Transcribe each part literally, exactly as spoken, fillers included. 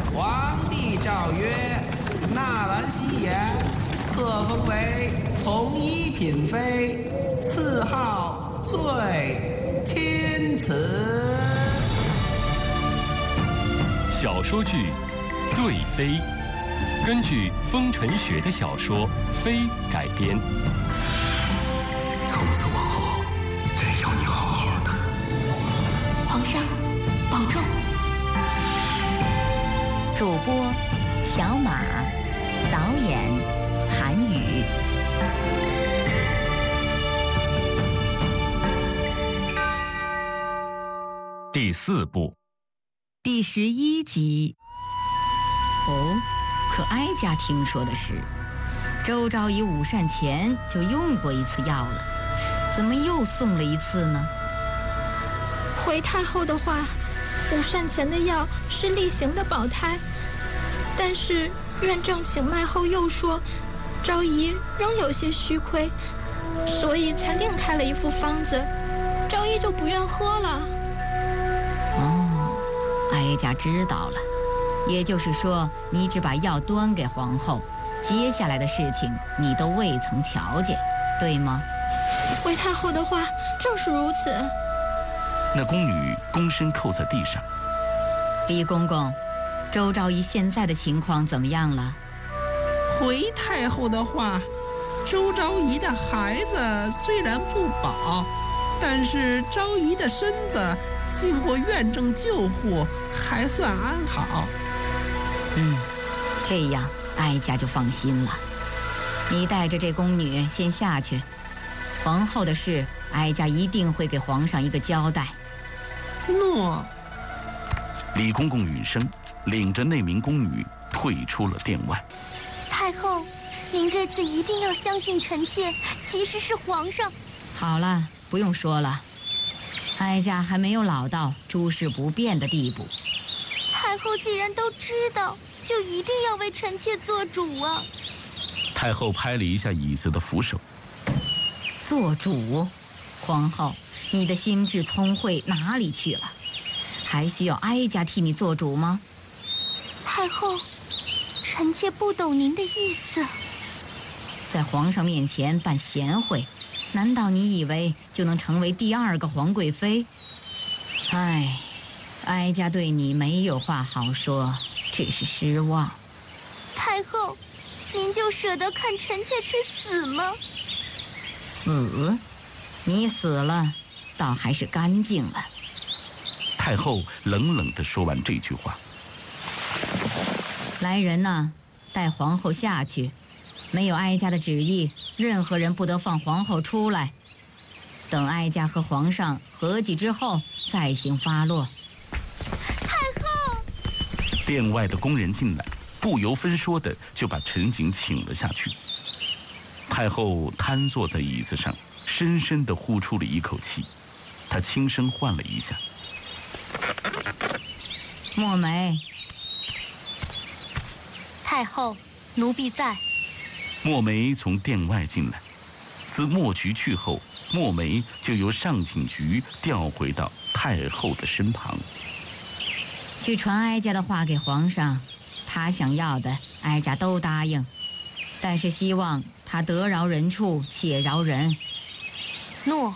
皇帝诏曰：纳兰西颜册封为从一品妃，赐号最钦此。 小说剧《醉妃》根据风尘雪的小说《妃》改编。 从此往后，真要你好好的。 皇上，保重。主播小马，导演韩宇。 第四部， 第十一集。哦，可哀家听说的是，周昭仪午膳前就用过一次药了，怎么又送了一次呢？ 回太后的话，午膳前的药是例行的保胎，但是院正请脉后又说，昭仪仍有些虚亏，所以才另开了一副方子，昭仪就不愿喝了。 哦，哀家知道了，也就是说，你只把药端给皇后，接下来的事情你都未曾瞧见，对吗？ 回太后的话正是如此。 那宫女躬身扣在地上。 李公公，周昭仪现在的情况怎么样了？ 回太后的话，周昭仪的孩子虽然不保，但是昭仪的身子经过院正救护，还算安好。 嗯，这样哀家就放心了。你带着这宫女先下去，皇后的事，哀家一定会给皇上一个交代。 诺。 李公公允声，领着那名宫女退出了殿外。 太后，您这次一定要相信臣妾其实是皇上。 好了，不用说了，哀家还没有老到诸事不变的地步。 太后既然都知道，就一定要为臣妾做主啊！ 太后拍了一下椅子的扶手。 做主？皇后，你的心智聪慧哪里去了？还需要哀家替你做主吗？ 太后，臣妾不懂您的意思。 在皇上面前扮贤惠，难道你以为就能成为第二个皇贵妃？唉，哀家对你没有话好说，只是失望。 太后，您就舍得看臣妾去死吗？ 死？你死了，倒还是干净了。 太后冷冷地说完这句话。 来人呐，带皇后下去。没有哀家的旨意，任何人不得放皇后出来。等哀家和皇上和议之后，再行发落。 太后！ 殿外的宫人进来，不由分说的就把陈景请了下去。太后瘫坐在椅子上，深深地呼出了一口气。她轻声唤了一下：“ 墨梅。” 太后，奴婢在。 墨梅从殿外进来。自墨菊去后，墨梅就由上警局调回到太后的身旁。 去传哀家的话给皇上，他想要的哀家都答应，但是希望他得饶人处且饶人。 诺。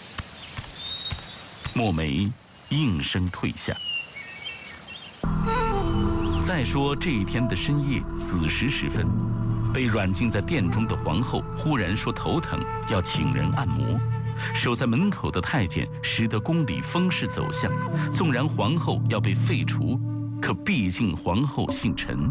墨梅应声退下。再说这一天的深夜子时时分，被软禁在殿中的皇后忽然说头疼，要请人按摩。守在门口的太监识得宫里风势走向，纵然皇后要被废除，可毕竟皇后姓陈。